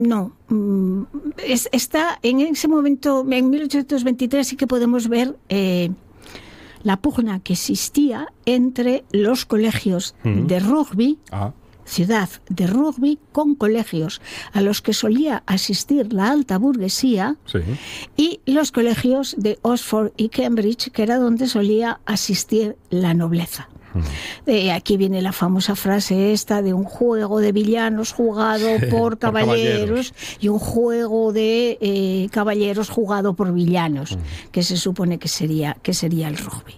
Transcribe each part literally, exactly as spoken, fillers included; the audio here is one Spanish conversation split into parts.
no. Es, está en ese momento, en mil ochocientos veintitrés, sí que podemos ver eh, la pugna que existía entre los colegios uh-huh. de rugby, ah. ciudad de rugby, con colegios a los que solía asistir la alta burguesía, sí. y los colegios de Oxford y Cambridge, que era donde solía asistir la nobleza. Eh, aquí viene la famosa frase esta de un juego de villanos jugado sí, por, caballeros, por caballeros y un juego de eh, caballeros jugado por villanos, uh-huh. que se supone que sería, que sería el rugby.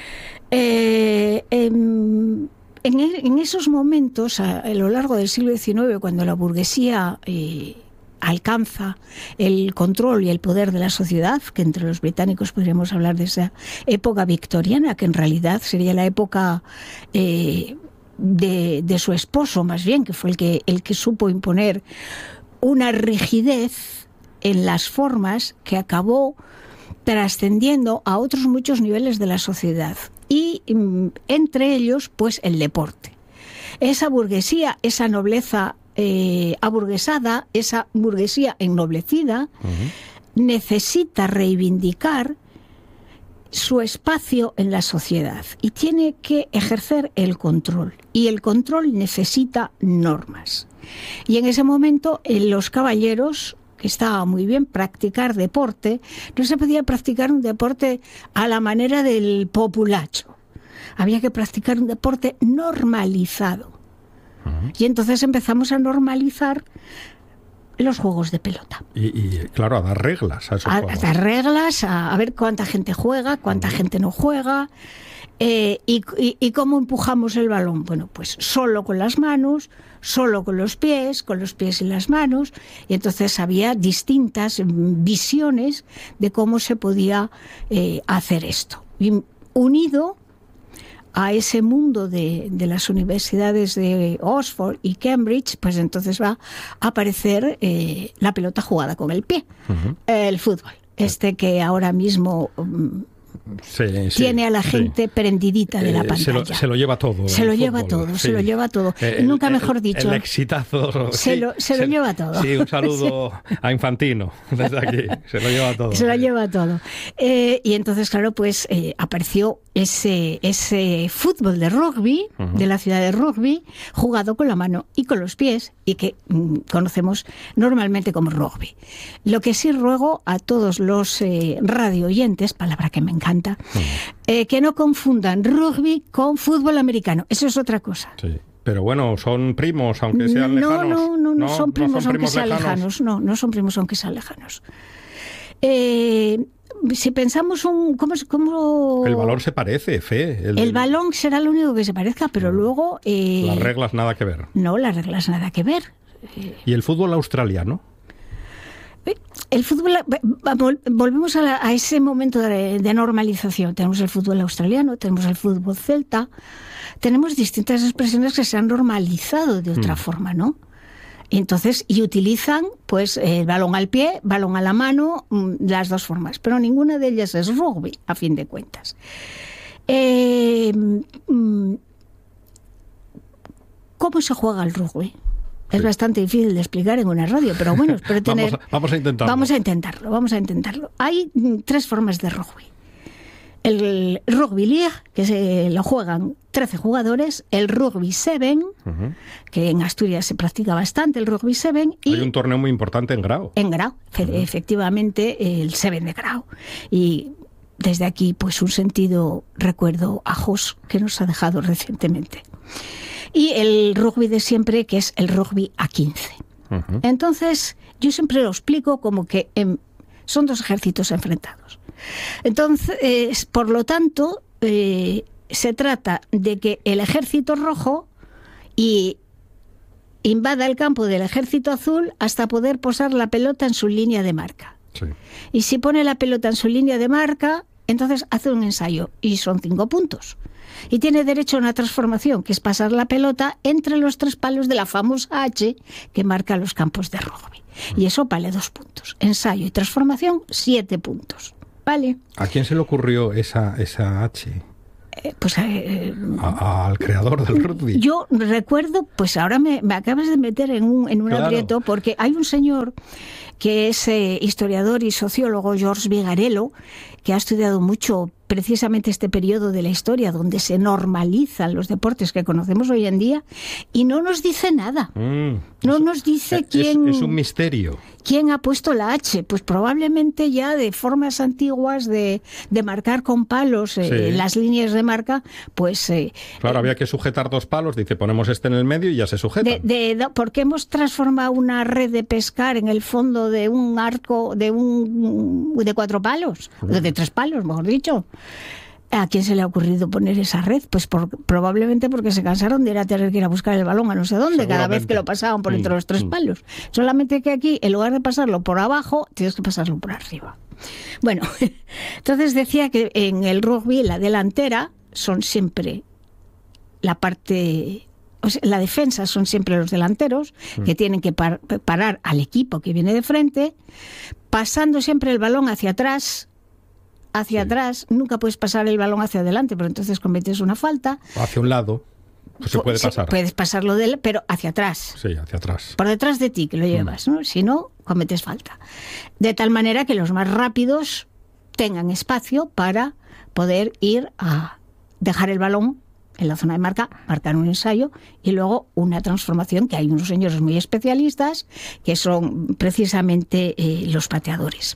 Eh, eh, en, en esos momentos, a, a lo largo del siglo diecinueve, cuando la burguesía eh, alcanza el control y el poder de la sociedad, que entre los británicos podríamos hablar de esa época victoriana, que en realidad sería la época eh, de, de su esposo, más bien, que fue el que, el que supo imponer una rigidez en las formas que acabó trascendiendo a otros muchos niveles de la sociedad, y entre ellos, pues, el deporte. Esa burguesía, esa nobleza Eh, aburguesada, esa burguesía ennoblecida, uh-huh. necesita reivindicar su espacio en la sociedad y tiene que ejercer el control, y el control necesita normas. Y en ese momento eh, los caballeros, que estaba muy bien practicar deporte, no se podía practicar un deporte a la manera del populacho, había que practicar un deporte normalizado. Y entonces empezamos a normalizar los juegos de pelota. Y, y claro, a dar reglas a esos a, juegos. A dar reglas, a, a ver cuánta gente juega, cuánta uh-huh. gente no juega, eh, y, y, y cómo empujamos el balón. Bueno, pues solo con las manos, solo con los pies, con los pies y las manos. Y entonces había distintas visiones de cómo se podía eh, hacer esto. Y unido a ese mundo de, de las universidades de Oxford y Cambridge, pues entonces va a aparecer eh, la pelota jugada con el pie, uh-huh. el fútbol, este que ahora mismo um, sí, tiene sí, a la gente sí. prendidita de la pantalla. Se lo, se lo lleva todo. Se lo lleva todo, sí. se lo lleva todo. Eh, Nunca el, mejor dicho. El exitazo. Se, sí, lo, se, se lo lleva todo. Sí, un saludo sí. a Infantino desde aquí. Se lo lleva todo. Se lo lleva todo. Eh, y entonces, claro, pues eh, apareció ese, ese fútbol de rugby, uh-huh. de la ciudad de rugby, jugado con la mano y con los pies, y que mm, conocemos normalmente como rugby. Lo que sí ruego a todos los eh, radio oyentes, palabra que me encanta, uh-huh. eh, que no confundan rugby con fútbol americano. Eso es otra cosa. Sí. Pero bueno, son primos, aunque sean no, lejanos. No, no, no, no son primos, ¿No son primos aunque sean lejanos? lejanos. No, no son primos aunque sean lejanos. Eh... Si pensamos un... ¿cómo, cómo... El balón se parece, Fe. El, el balón será lo único que se parezca, pero no. luego... Eh, las reglas nada que ver. No, las reglas nada que ver. ¿Y el fútbol australiano? El fútbol... Volvemos a, la, a ese momento de, de normalización. Tenemos el fútbol australiano, tenemos el fútbol celta, tenemos distintas expresiones que se han normalizado de otra mm. forma, ¿no? Entonces, y utilizan pues el balón al pie, balón a la mano, las dos formas, pero ninguna de ellas es rugby, a fin de cuentas. Eh, ¿Cómo se juega el rugby? Sí. Es bastante difícil de explicar en una radio, pero bueno, espero tener... vamos, a, vamos a intentarlo. Vamos a intentarlo, vamos a intentarlo. Hay tres formas de rugby. El Rugby League, que se lo juegan trece jugadores, el Rugby Seven, uh-huh. que en Asturias se practica bastante el Rugby Seven. Y hay un torneo muy importante en Grau. En Grau, uh-huh. efectivamente, el Seven de Grau. Y desde aquí, pues un sentido recuerdo a Jos, que nos ha dejado recientemente. Y el rugby de siempre, que es el Rugby a quince. Uh-huh. Entonces, yo siempre lo explico como que eh, son dos ejércitos enfrentados. Entonces, eh, por lo tanto, eh, se trata de que el ejército rojo y invada el campo del ejército azul hasta poder posar la pelota en su línea de marca. Sí. Y si pone la pelota en su línea de marca, entonces hace un ensayo y son cinco puntos. Y tiene derecho a una transformación, que es pasar la pelota entre los tres palos de la famosa H que marca los campos de rugby. Y eso vale dos puntos. Ensayo y transformación, siete puntos. Vale. ¿A quién se le ocurrió esa, esa H? pues eh, a, al creador del rugby. Yo recuerdo, pues ahora me, me acabas de meter en un, en un Claro. aprieto, porque hay un señor que es eh, historiador y sociólogo, George Vigarello, que ha estudiado mucho precisamente este periodo de la historia donde se normalizan los deportes que conocemos hoy en día, y no nos dice nada. Mm. No nos dice Es- quién... Es, es un misterio. ¿Quién ha puesto la H? Pues probablemente ya de formas antiguas de, de marcar con palos eh, Sí. las líneas de marca, pues... Eh, Claro, había que sujetar dos palos, dice, ponemos este en el medio y ya se sujeta. de, de, de- ¿Por qué hemos transformado una red de pescar en el fondo de un arco de un de cuatro palos? De, de tres palos, mejor dicho. ¿A quién se le ha ocurrido poner esa red? Pues por, probablemente porque se cansaron de ir a tener que ir a buscar el balón a no sé dónde, cada vez que lo pasaban por entre Mm, los tres mm. palos. Solamente que aquí, en lugar de pasarlo por abajo, tienes que pasarlo por arriba. Bueno, entonces decía que en el rugby la delantera son siempre la parte... O sea, la defensa son siempre los delanteros, Mm. que tienen que par- parar al equipo que viene de frente, pasando siempre el balón hacia atrás, hacia Sí. atrás. Nunca puedes pasar el balón hacia adelante, pero entonces cometes una falta. Hacia un lado, pues se puede Sí, pasar. puedes pasarlo, de, pero hacia atrás. Sí, hacia atrás. Por detrás de ti, que lo llevas, ¿no? Si no, cometes falta. De tal manera que los más rápidos tengan espacio para poder ir a dejar el balón en la zona de marca, marcar un ensayo y luego una transformación, que hay unos señores muy especialistas que son precisamente eh, los pateadores.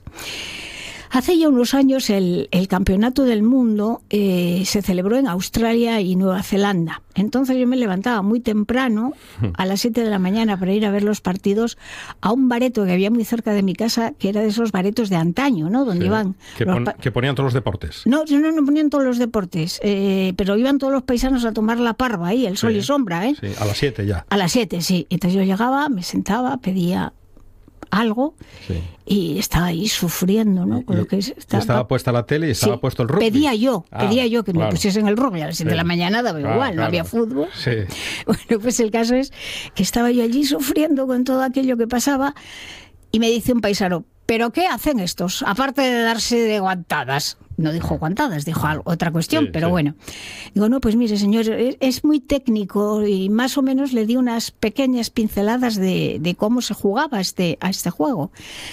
Hace ya unos años el, el campeonato del mundo eh, se celebró en Australia y Nueva Zelanda. Entonces yo me levantaba muy temprano, a las siete de la mañana, para ir a ver los partidos a un bareto que había muy cerca de mi casa, que era de esos baretos de antaño, ¿no? Donde Sí. iban... Que, los pon- pa- que ponían todos los deportes. No, no, no ponían todos los deportes, eh, pero iban todos los paisanos a tomar la parva ahí, el sol Sí. y sombra, ¿eh? Sí, a las siete ya. A las siete, sí. Entonces yo llegaba, me sentaba, pedía algo Sí. y estaba ahí sufriendo, ¿no? Con Y- lo que y estaba puesta la tele y estaba Sí, puesto el rugby. Pedía yo, Ah, pedía yo que me claro. pusiesen el rugby a las siete de Sí. la mañana, daba Claro, igual, no claro. había fútbol. Sí. Bueno, pues el caso es que estaba yo allí sufriendo con todo aquello que pasaba y me dice un paisano, ¿pero qué hacen estos? Aparte de darse de guantadas. No dijo guantadas, dijo algo, otra cuestión, Sí, pero sí. bueno. Digo, no, pues mire, señor, es, es muy técnico y más o menos le di unas pequeñas pinceladas de, de cómo se jugaba este, a este juego.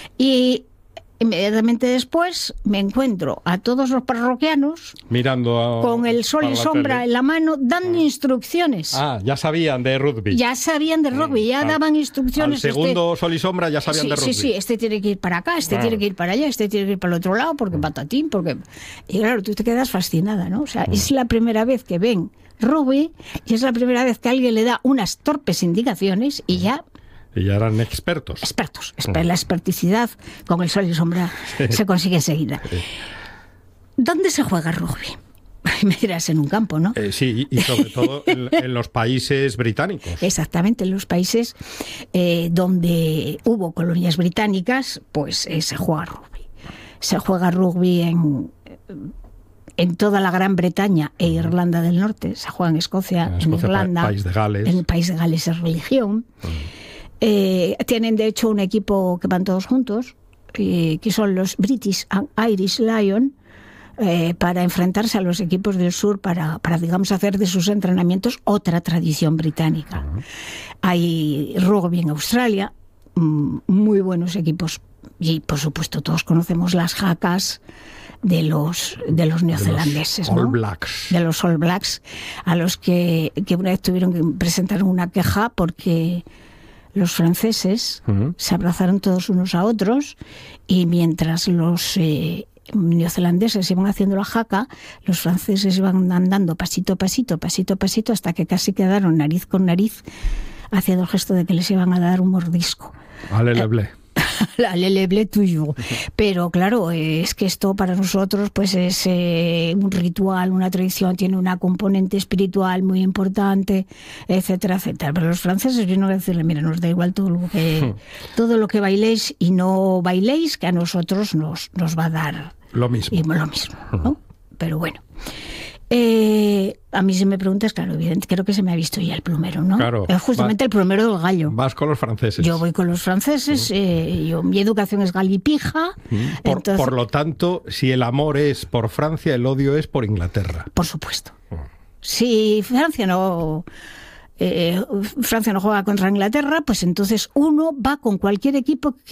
Y inmediatamente después me encuentro a todos los parroquianos Mirando a- con el sol para y la sombra tele. en la mano dando instrucciones. Ah, ya sabían de rugby. Ya sabían de rugby, ya Al- daban Al instrucciones. segundo sol y sombra ya sabían sí, de rugby. sí, sí, este tiene que ir para acá, este Claro. tiene que ir para allá, este tiene que ir para el otro lado, porque patatín, porque... Y claro, tú te quedas fascinada, ¿no? O sea, es la primera vez que ven rugby y es la primera vez que alguien le da unas torpes indicaciones y ya... Y ya eran expertos. Expertos, Esper- la experticidad con el sol y sombra se consigue enseguida. Sí. ¿Dónde se juega rugby? Me dirás, en un campo, ¿no? Eh, sí, y sobre todo en, en los países británicos. Exactamente, en los países eh, donde hubo colonias británicas, pues eh, se juega rugby. Se juega rugby en, en toda la Gran Bretaña e Irlanda del Norte. Se juega en Escocia, En en, Escocia, pa- Irlanda, País de Gales. en el País de Gales es religión. Eh, tienen de hecho un equipo que van todos juntos, eh, que son los British and Irish Lion, eh, para enfrentarse a los equipos del sur, para, para, digamos, hacer de sus entrenamientos otra tradición británica. Uh-huh. Hay rugby en Australia, mm, muy buenos equipos, y por supuesto todos conocemos las jacas de los de los neozelandeses, de los All ¿no? Blacks. De los All Blacks, a los que, que una vez tuvieron que presentar una queja porque los franceses uh-huh. se abrazaron todos unos a otros y mientras los eh, neozelandeses iban haciendo la jaca, los franceses iban andando pasito a pasito, pasito a pasito, hasta que casi quedaron nariz con nariz haciendo el gesto de que les iban a dar un mordisco. Allez, le blé. La leleble toujours. Pero claro, es que esto para nosotros pues es eh, un ritual, una tradición, tiene una componente espiritual muy importante, etcétera, etcétera. Pero los franceses vienen a decirle, mira, nos da igual todo lo que todo lo que bailéis y no bailéis, que a nosotros nos, nos va a dar lo mismo. Y lo mismo, ¿no? Pero bueno. Eh, a mí si me preguntas, claro, evidente, creo que se me ha visto ya el plumero, ¿no? Claro. Es justamente Va, el plumero del gallo. Vas con los franceses. Yo voy con los franceses, uh-huh. eh, yo, mi educación es galipija. Uh-huh. Por, entonces, por lo tanto, si el amor es por Francia, el odio es por Inglaterra. Por supuesto. Uh-huh. Si Francia no... Eh, Francia no juega contra Inglaterra, pues entonces uno va con cualquier equipo que